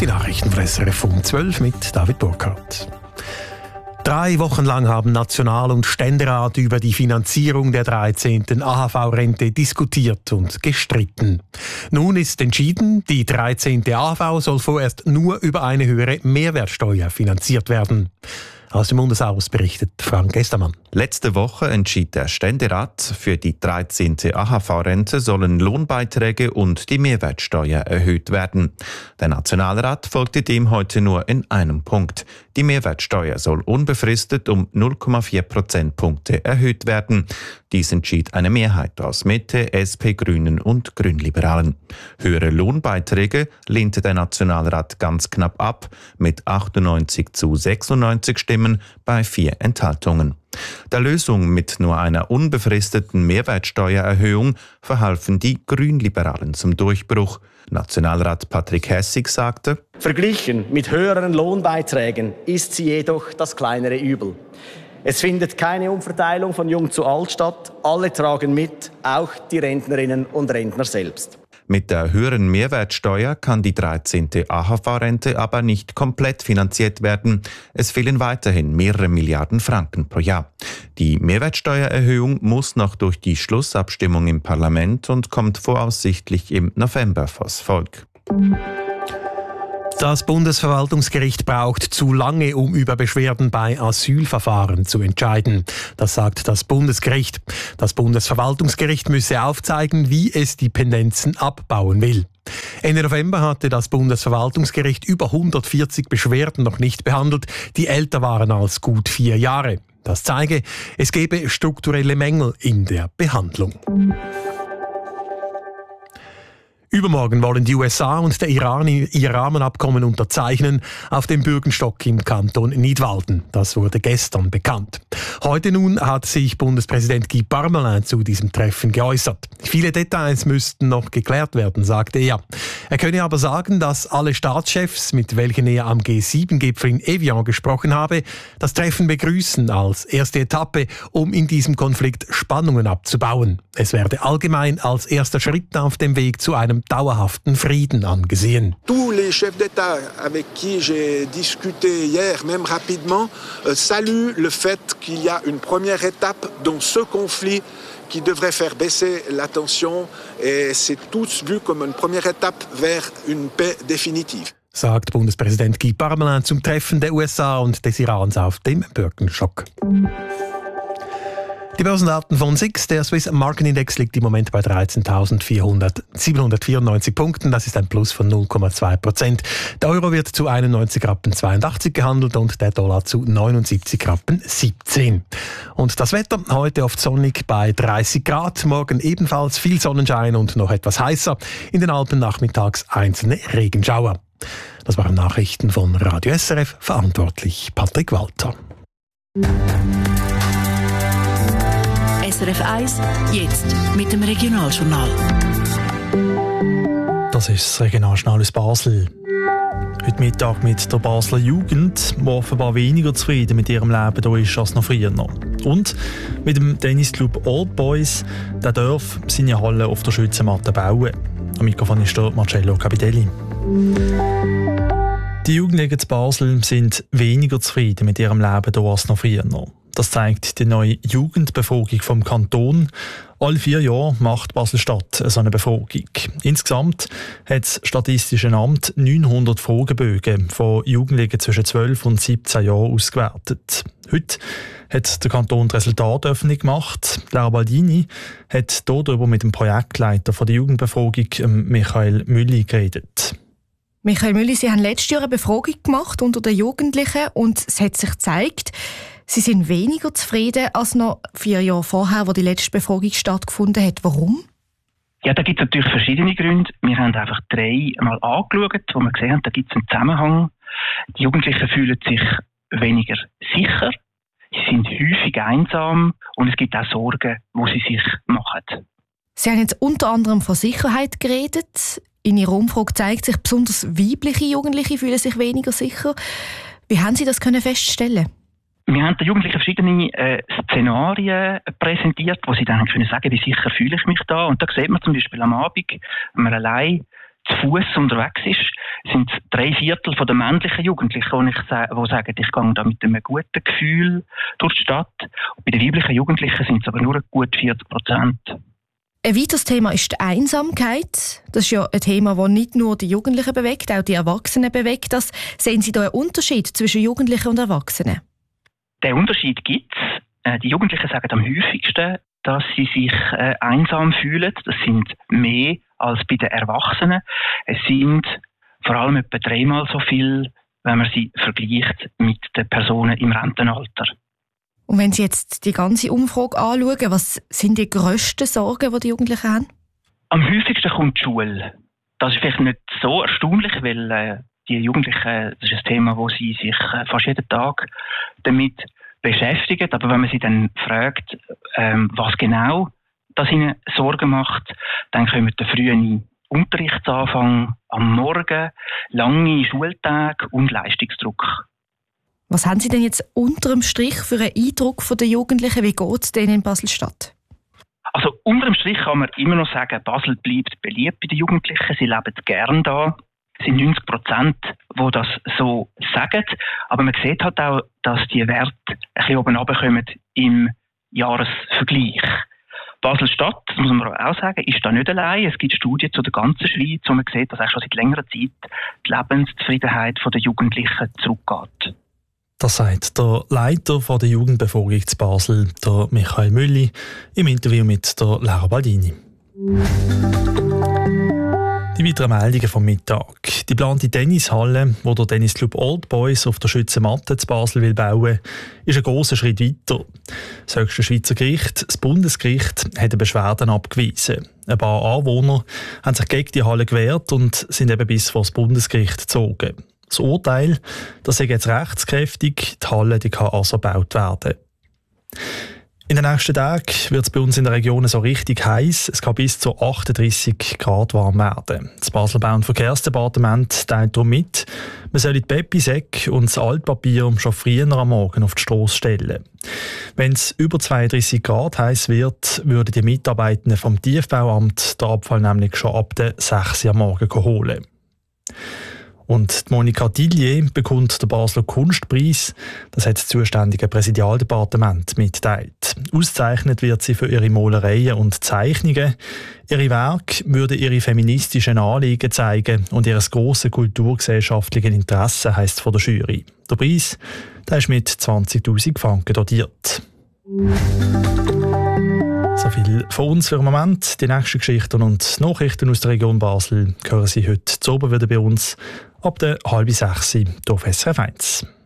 Die Nachrichten von SRF um 12 mit David Burkhardt. 3 Wochen lang haben National- und Ständerat über die Finanzierung der 13. AHV-Rente diskutiert und gestritten. Nun ist entschieden, die 13. AHV soll vorerst nur über eine höhere Mehrwertsteuer finanziert werden. Aus dem Bundeshaus berichtet Frank Estermann. Letzte Woche entschied der Ständerat, für die 13. AHV-Rente sollen Lohnbeiträge und die Mehrwertsteuer erhöht werden. Der Nationalrat folgte dem heute nur in einem Punkt. Die Mehrwertsteuer soll unbefristet um 0,4 Prozentpunkte erhöht werden. Dies entschied eine Mehrheit aus Mitte, SP, Grünen und Grünliberalen. Höhere Lohnbeiträge lehnte der Nationalrat ganz knapp ab, mit 98 zu 96 Stimmen bei 4 Enthaltungen. Der Lösung mit nur einer unbefristeten Mehrwertsteuererhöhung verhalfen die Grünliberalen zum Durchbruch. Nationalrat Patrick Hessig sagte: Verglichen mit höheren Lohnbeiträgen ist sie jedoch das kleinere Übel. Es findet keine Umverteilung von Jung zu Alt statt. Alle tragen mit, auch die Rentnerinnen und Rentner selbst. Mit der höheren Mehrwertsteuer kann die 13. AHV-Rente aber nicht komplett finanziert werden. Es fehlen weiterhin mehrere Milliarden Franken pro Jahr. Die Mehrwertsteuererhöhung muss noch durch die Schlussabstimmung im Parlament und kommt voraussichtlich im November vors Volk. Das Bundesverwaltungsgericht braucht zu lange, um über Beschwerden bei Asylverfahren zu entscheiden. Das sagt das Bundesgericht. Das Bundesverwaltungsgericht müsse aufzeigen, wie es die Pendenzen abbauen will. Ende November hatte das Bundesverwaltungsgericht über 140 Beschwerden noch nicht behandelt, die älter waren als gut 4 Jahre. Das zeige, es gebe strukturelle Mängel in der Behandlung. Übermorgen wollen die USA und der Iran ihr Rahmenabkommen unterzeichnen auf dem Bürgenstock im Kanton Nidwalden. Das wurde gestern bekannt. Heute nun hat sich Bundespräsident Guy Parmelin zu diesem Treffen geäußert. Viele Details müssten noch geklärt werden, sagte er. Er könne aber sagen, dass alle Staatschefs, mit welchen er am G7-Gipfel in Evian gesprochen habe, das Treffen begrüßen als erste Etappe, um in diesem Konflikt Spannungen abzubauen. Es werde allgemein als erster Schritt auf dem Weg zu einem dauerhaften Frieden angesehen. Tous les chefs d'État avec qui j'ai discuté hier, même rapidement, saluent le fait qu'il y a une première étape dans ce conflit qui devrait faire baisser la tension et c'est tous vu comme une première étape vers une paix définitive. Sagt Bundespräsident Guy Parmelin zum Treffen der USA und des Irans auf dem Bürgenstock. Die Börsendaten von SIX, der Swiss Marketindex liegt im Moment bei 13.794 Punkten. Das ist ein Plus von 0,2%. Der Euro wird zu 91,82 Rappen gehandelt und der Dollar zu 79,17 Rappen. Und das Wetter heute oft sonnig bei 30 Grad, morgen ebenfalls viel Sonnenschein und noch etwas heißer. In den Alpen nachmittags einzelne Regenschauer. Das waren Nachrichten von Radio SRF, verantwortlich Patrick Walter. SRF 1, jetzt mit dem Regionaljournal. Das ist das Regionaljournal aus Basel. Heute Mittag mit der Basler Jugend, die offenbar weniger zufrieden mit ihrem Leben hier ist als noch früher. Und mit dem Tennisclub Old Boys, der darf seine Halle auf der Schützenmatte bauen. Am Mikrofon ist der Marcello Capitelli. Die Jugendlichen in Basel sind weniger zufrieden mit ihrem Leben hier als noch früher. Das zeigt die neue Jugendbefragung vom Kanton. Alle 4 Jahre macht Basel-Stadt so eine Befragung. Insgesamt hat das Statistische Amt 900 Fragebögen von Jugendlichen zwischen 12 und 17 Jahren ausgewertet. Heute hat der Kanton das Resultat öffentlich gemacht. Lara Baldini hat darüber mit dem Projektleiter der Jugendbefragung, Michael Mülli, geredet. Michael Mülli, Sie haben letztes Jahr eine Befragung gemacht unter den Jugendlichen und es hat sich gezeigt, Sie sind weniger zufrieden als noch 4 Jahre vorher, wo die letzte Befragung stattgefunden hat. Warum? Ja, da gibt es natürlich verschiedene Gründe. Wir haben einfach 3 mal angeschaut, wo wir gesehen haben, da gibt es einen Zusammenhang. Die Jugendlichen fühlen sich weniger sicher, sie sind häufig einsam und es gibt auch Sorgen, die sie sich machen. Sie haben jetzt unter anderem von Sicherheit geredet. In Ihrer Umfrage zeigt sich, besonders weibliche Jugendliche fühlen sich weniger sicher. Wie haben Sie das feststellen? Wir haben den Jugendlichen verschiedene Szenarien präsentiert, wo sie dann können sagen, wie sicher fühle ich mich da. Und da sieht man zum Beispiel am Abend, wenn man allein zu Fuß unterwegs ist, sind 3/4 der männlichen Jugendlichen, die sagen, ich gehe da mit einem guten Gefühl durch die Stadt. Und bei den weiblichen Jugendlichen sind es aber nur gut 40%. Ein weiteres Thema ist die Einsamkeit. Das ist ja ein Thema, das nicht nur die Jugendlichen bewegt, auch die Erwachsenen bewegt. Sehen Sie da einen Unterschied zwischen Jugendlichen und Erwachsenen? Den Unterschied gibt es. Die Jugendlichen sagen am häufigsten, dass sie sich einsam fühlen. Das sind mehr als bei den Erwachsenen. Es sind vor allem etwa 3-mal so viel, wenn man sie vergleicht mit den Personen im Rentenalter. Und wenn Sie jetzt die ganze Umfrage anschauen, was sind die grössten Sorgen, die die Jugendlichen haben? Am häufigsten kommt die Schule. Das ist vielleicht nicht so erstaunlich, weil die Jugendlichen, das ist ein Thema, wo sie sich fast jeden Tag damit beschäftigen. Aber wenn man sie dann fragt, was genau das ihnen Sorgen macht, dann kommt der frühe Unterrichtsanfang am Morgen, lange Schultage und Leistungsdruck. Was haben Sie denn jetzt unterm Strich für einen Eindruck von den Jugendlichen? Wie geht es denen in Basel-Stadt? Also unterm Strich kann man immer noch sagen, Basel bleibt beliebt bei den Jugendlichen. Sie leben gern da. Es sind 90%, die das so sagen. Aber man sieht halt auch, dass die Werte ein bisschen oben runterkommen im Jahresvergleich. Basel-Stadt, das muss man auch sagen, ist da nicht allein. Es gibt Studien zu der ganzen Schweiz, wo man sieht, dass auch schon seit längerer Zeit die Lebenszufriedenheit der Jugendlichen zurückgeht. Das sagt der Leiter der Jugendbefragung zu Basel, der Michael Mülli, im Interview mit der Lara Baldini. Die weiteren Meldungen vom Mittag. Die geplante Tennishalle, die der Tennisclub Old Boys auf der Schützenmatte zu Basel will bauen, ist ein grosser Schritt weiter. Das höchste Schweizer Gericht, das Bundesgericht, hat eine Beschwerde abgewiesen. Ein paar Anwohner haben sich gegen die Halle gewehrt und sind eben bis vor das Bundesgericht gezogen. Das Urteil, das sei jetzt rechtskräftig, die Halle die kann also gebaut werden. In den nächsten Tagen wird es bei uns in der Region so richtig heiß. Es kann bis zu 38 Grad warm werden. Das Basler Bau- und Verkehrsdepartement teilt darum mit, man soll die Pepisäcke und das Altpapier schon früher am Morgen auf die Strasse stellen. Wenn es über 32 Grad heiß wird, würden die Mitarbeitenden vom Tiefbauamt den Abfall nämlich schon ab der 6 Uhr am Morgen holen. Und Monika Tillier bekommt den Basler Kunstpreis. Das hat das zuständige Präsidialdepartement mitgeteilt. Ausgezeichnet wird sie für ihre Malereien und Zeichnungen. Ihre Werke würden ihre feministischen Anliegen zeigen und ihr grosses kulturgesellschaftliches Interesse, heisst es von der Jury. Der Preis der ist mit 20'000 Franken dotiert. So viel von uns für den Moment. Die nächsten Geschichten und Nachrichten aus der Region Basel hören Sie heute zu oben wieder bei uns ab der 5:30 auf SRF 1.